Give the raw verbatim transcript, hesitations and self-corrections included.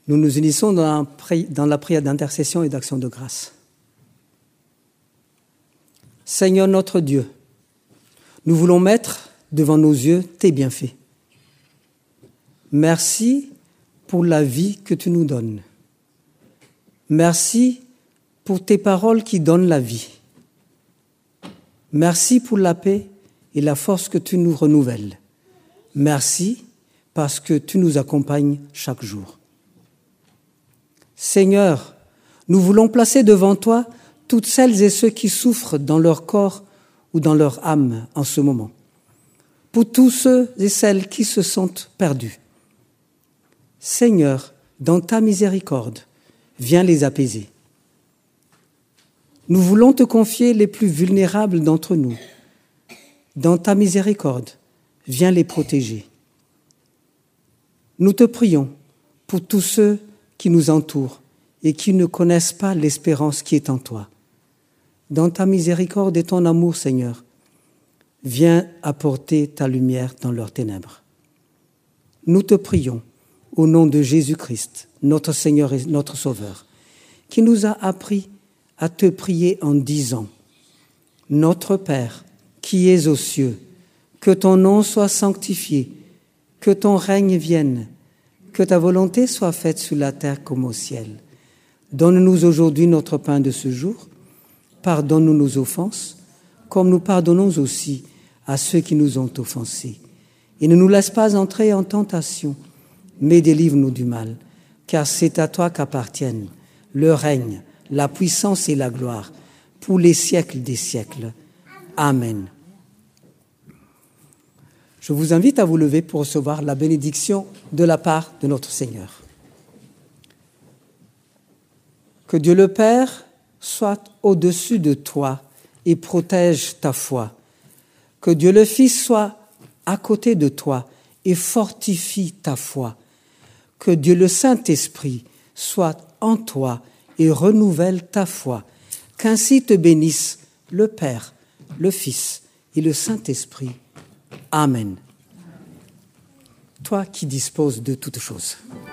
Nous nous unissons dans la, pri- dans la prière d'intercession et d'action de grâce. Seigneur notre Dieu, nous voulons mettre devant nos yeux tes bienfaits. Merci pour la vie que tu nous donnes. Merci pour tes paroles qui donnent la vie. Merci pour la paix et la force que tu nous renouvelles. Merci parce que tu nous accompagnes chaque jour. Seigneur, nous voulons placer devant toi toutes celles et ceux qui souffrent dans leur corps ou dans leur âme en ce moment. Pour tous ceux et celles qui se sentent perdus. Seigneur, dans ta miséricorde, viens les apaiser. Nous voulons te confier les plus vulnérables d'entre nous. Dans ta miséricorde, viens les protéger. Nous te prions pour tous ceux qui nous entourent et qui ne connaissent pas l'espérance qui est en toi. Dans ta miséricorde et ton amour, Seigneur, viens apporter ta lumière dans leurs ténèbres. Nous te prions au nom de Jésus-Christ, notre Seigneur et notre Sauveur, qui nous a appris à te prier en disant « Notre Père, qui es aux cieux, que ton nom soit sanctifié, que ton règne vienne, que ta volonté soit faite sur la terre comme au ciel. Donne-nous aujourd'hui notre pain de ce jour. Pardonne-nous nos offenses, comme nous pardonnons aussi à ceux qui nous ont offensés. Et ne nous laisse pas entrer en tentation, mais délivre-nous du mal, car c'est à toi qu'appartiennent le règne, la puissance et la gloire, pour les siècles des siècles. Amen. Je vous invite à vous lever pour recevoir la bénédiction de la part de notre Seigneur. Que Dieu le Père soit au-dessus de toi et protège ta foi. Que Dieu le Fils soit à côté de toi et fortifie ta foi. Que Dieu le Saint-Esprit soit en toi et renouvelle ta foi. Qu'ainsi te bénisse le Père, le Fils et le Saint-Esprit. Amen. Toi qui disposes de toutes choses.